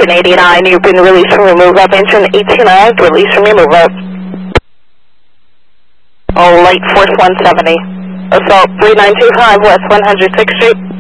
engine 89, you've been released from your move-up. Engine 89, release from your move-up. Oh, light force 170. Assault 3925 West 106th Street.